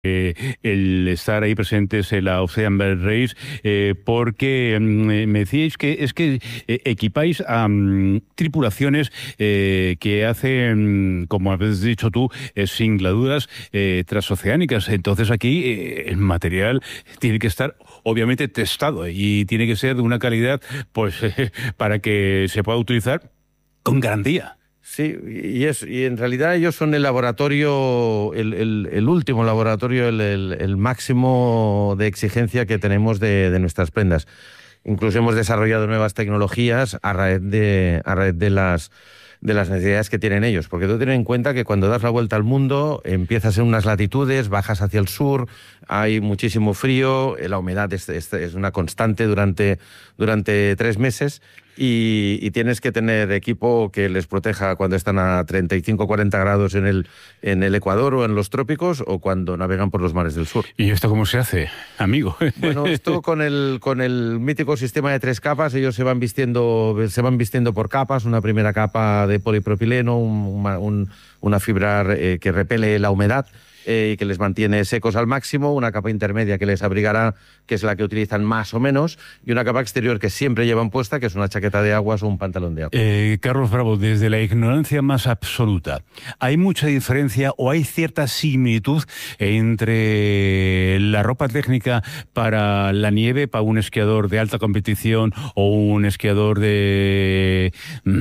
el estar ahí presentes en la Ocean Race, porque me decíais que es que equipáis a tripulaciones que hacen, como habéis dicho tú, singladuras transoceánicas. Entonces aquí el material tiene que estar obviamente testado y tiene que ser de una calidad pues para que se pueda utilizar con garantía. Sí, y en realidad ellos son el laboratorio, el último laboratorio, el máximo de exigencia que tenemos de nuestras prendas. Incluso hemos desarrollado nuevas tecnologías a raíz de las necesidades que tienen ellos, porque tú ten en cuenta que cuando das la vuelta al mundo empiezas en unas latitudes, bajas hacia el sur, hay muchísimo frío, la humedad es una constante durante 3 meses y tienes que tener equipo que les proteja cuando están a 35 o 40 grados en el Ecuador o en los trópicos o cuando navegan por los mares del sur. ¿Y esto cómo se hace, amigo? Bueno, esto con el mítico sistema de 3 capas, ellos se van vistiendo por capas, una primera capa de polipropileno, una fibra que repele la humedad y que les mantiene secos al máximo, una capa intermedia que les abrigará, que es la que utilizan más o menos, y una capa exterior que siempre llevan puesta, que es una chaqueta de aguas o un pantalón de agua. Carlos Bravo, desde la ignorancia más absoluta, ¿hay mucha diferencia o hay cierta similitud entre la ropa técnica para la nieve, para un esquiador de alta competición o un esquiador de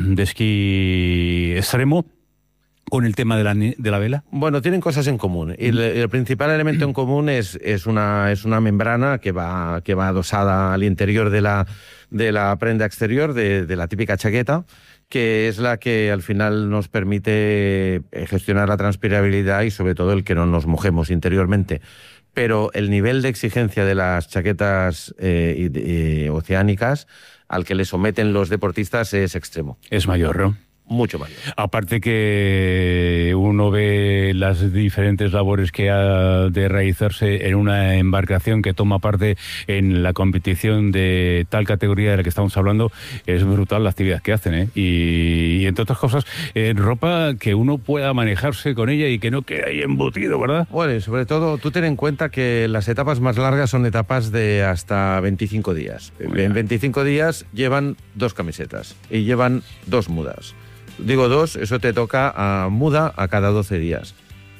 esquí extremo, con el tema de la vela? Bueno, tienen cosas en común. Y el principal elemento en común es una membrana que va adosada al interior de la prenda exterior, de la típica chaqueta, que es la que al final nos permite gestionar la transpirabilidad y sobre todo el que no nos mojemos interiormente. Pero el nivel de exigencia de las chaquetas oceánicas al que le someten los deportistas es extremo. Es mayor, ¿no? Mucho mayor. Aparte que uno ve las diferentes labores que ha de realizarse en una embarcación que toma parte en la competición de tal categoría de la que estamos hablando, es brutal la actividad que hacen, ¿eh? Y entre otras cosas, ropa que uno pueda manejarse con ella y que no quede ahí embutido, ¿verdad? Bueno, y sobre todo, tú ten en cuenta que las etapas más largas son etapas de hasta 25 días. En 25 días llevan 2 camisetas y llevan 2 mudas. Digo 2, eso te toca a muda a cada 12 días.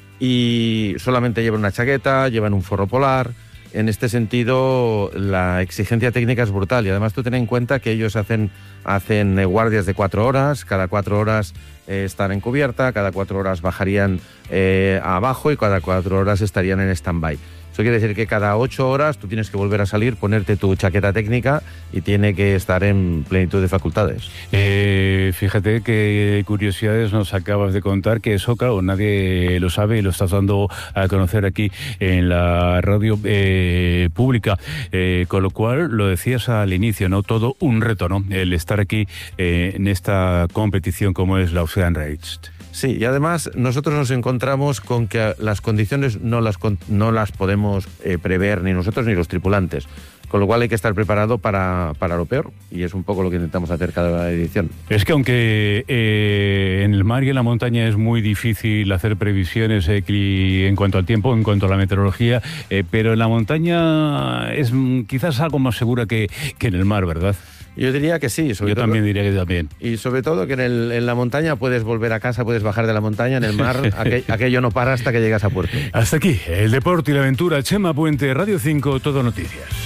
Y solamente llevan una chaqueta, llevan un forro polar. En este sentido, la exigencia técnica es brutal. Y además tú ten en cuenta que ellos hacen guardias de 4 horas. Cada 4 horas están en cubierta, cada 4 horas bajarían abajo y cada 4 horas estarían en stand-by. Eso quiere decir que cada 8 horas tú tienes que volver a salir, ponerte tu chaqueta técnica y tiene que estar en plenitud de facultades. Fíjate qué curiosidades nos acabas de contar, que eso, claro, nadie lo sabe y lo estás dando a conocer aquí en la radio pública. Con lo cual, lo decías al inicio, ¿no? Todo un reto, ¿no? El estar aquí en esta competición como es la Ocean Race. Sí, y además nosotros nos encontramos con que las condiciones no las podemos prever ni nosotros ni los tripulantes, con lo cual hay que estar preparado para lo peor, y es un poco lo que intentamos hacer cada edición. Es que aunque en el mar y en la montaña es muy difícil hacer previsiones en cuanto al tiempo, en cuanto a la meteorología, pero en la montaña es quizás algo más segura que en el mar, ¿verdad? Yo diría que sí. Yo también diría que también. Y sobre todo que en la montaña puedes volver a casa, puedes bajar de la montaña. En el mar aquello no para hasta que llegas a puerto. Hasta aquí el deporte y la aventura. Chema Puente, Radio 5, Todo Noticias.